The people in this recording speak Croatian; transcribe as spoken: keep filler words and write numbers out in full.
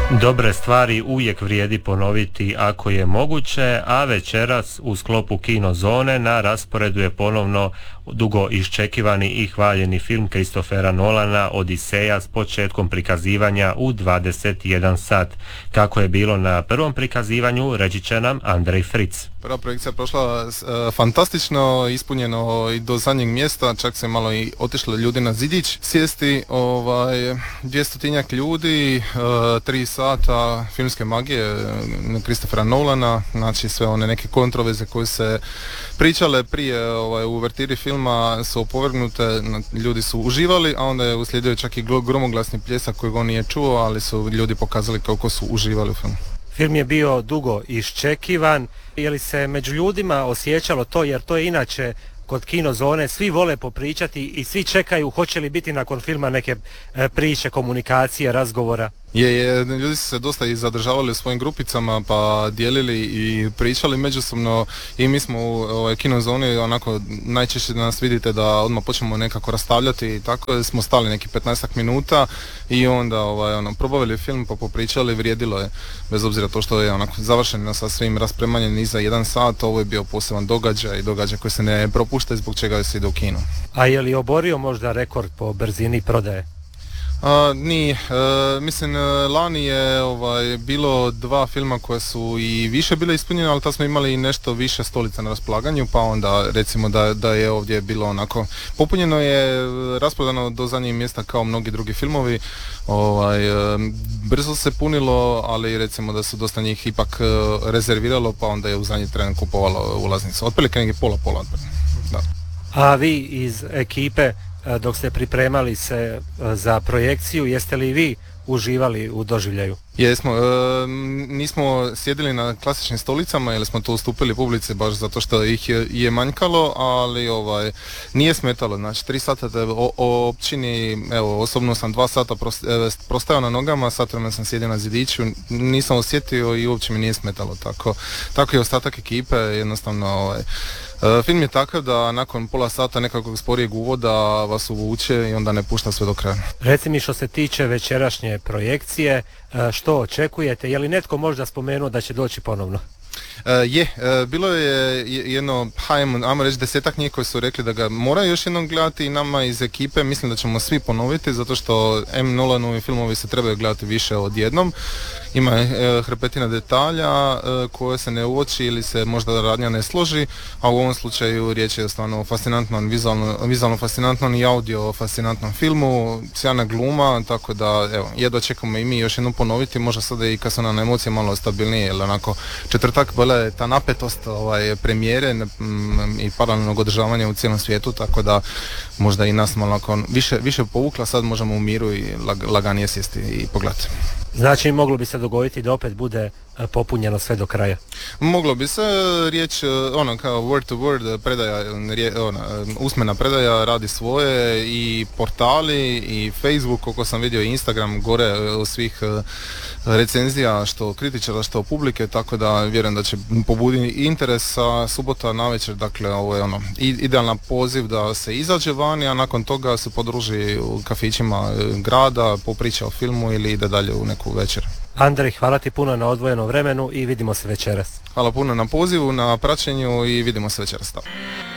Dobre stvari uvijek vrijedi ponoviti ako je moguće, a večeras u sklopu Kino zone na rasporedu je ponovno dugo iščekivani i hvaljeni film Christophera Nolana Odiseja s početkom prikazivanja u dvadeset jedan sat. Kako je bilo na prvom prikazivanju, reći će nam Andrej Fritz. Prva projekcija je prošla uh, fantastično, ispunjeno i do zadnjeg mjesta, čak se malo i otišlo ljudi na zidić sjesti, ovaj, dvjestotinjak ljudi, uh, tri sata filmske magije Christophera Nolana, znači sve one neke kontroverze koje se pričale prije ovaj, u uvertiri filma su opovrgnute, ljudi su uživali, a onda je uslijedio čak i gromoglasni pljesak kojeg on nije čuo, ali su ljudi pokazali kako su uživali u filmu. Film je bio dugo iščekivan, je li se među ljudima osjećalo to, jer to je inače kod Kino zone, svi vole popričati i svi čekaju hoće li biti nakon filma neke priče, komunikacije, razgovora. Je, je, ljudi su se dosta i zadržavali u svojim grupicama pa dijelili i pričali međusobno i mi smo u ovaj, Kino zoni onako najčešće da nas vidite da odmah počnemo nekako rastavljati i tako smo stali neki petnaestak minuta i onda ovaj, ono, probavili film pa popričali, vrijedilo je bez obzira to što je onako završeno sa svim raspremanjem iza jedan sat, ovo je bio poseban događaj i događaj koji se ne propušta i zbog čega se ide u kino. A je li oborio možda rekord po brzini prodaje? A, nije, e, mislim lani je ovaj, bilo dva filma koje su i više bile ispunjene, ali tad smo imali i nešto više stolica na raspolaganju, pa onda recimo da, da je ovdje bilo onako popunjeno je, rasprodano do zadnjeg mjesta kao mnogi drugi filmovi, ovaj, e, brzo se punilo, ali recimo da su dosta njih ipak rezerviralo, pa onda je u zadnji tren kupovalo ulaznicu, otprilike neki pola pola. Da. A vi iz ekipe dok ste pripremali se za projekciju, jeste li vi uživali u doživljaju? Jesmo, e, nismo sjedili na klasičnim stolicama jer smo to ustupili publici baš zato što ih je, je manjkalo, ali ovaj, nije smetalo, znači tri sata o, o općini, evo osobno sam dva sata prostajao na nogama, sat vremena sam sjedio na zidiću, nisam osjetio i uopće mi nije smetalo, tako, tako i ostatak ekipe, jednostavno ovaj, film je takav da nakon pola sata nekakvog sporijeg uvoda vas uvuče i onda ne pušta sve do kraja. Reci mi što se tiče večerašnje projekcije, što očekujete? Je li netko možda spomenuo da će doći ponovno? Uh, je, uh, bilo je jedno, hajmo, ajmo reći desetak njih koji su rekli da ga moraju još jednom gledati i nama iz ekipe mislim da ćemo svi ponoviti zato što M. Nolanovi filmovi se trebaju gledati više od jednom. Ima uh, hrpetina detalja uh, koje se ne uoči ili se možda radnja ne složi, a u ovom slučaju riječ je stvarno o fascinantnom, vizualno, vizualno fascinantnom i audio fascinantnom filmu, sjajna gluma, tako da evo, jedva čekamo i mi još jednom ponoviti, možda sada i kad su nam emocije malo stabilnije, jer onako četvrtak bila je ta napetost ovaj, premijere m, i paralelnog održavanja u cijelom svijetu, tako da možda i nas malo više, više povukla, sad možemo u miru i lag, laganije sjesti i pogledati. Znači moglo bi se dogoditi da opet bude popunjeno sve do kraja? Moglo bi se, riječ ono kao word to word predaja, rije, ona, usmena predaja radi svoje i portali i Facebook, koliko sam vidio i Instagram gore u svih recenzija što kritičara što publike, tako da vjerujem da će pobuditi interes sa subota navečer, dakle ovo je ono idealan poziv da se izađe vani, a nakon toga se podruži u kafićima grada, popriča o filmu ili ide dalje u neku večer. Andrej, hvala ti puno na odvojenom vremenu i vidimo se večeras. Hvala puno na pozivu, na praćenju i vidimo se večeras.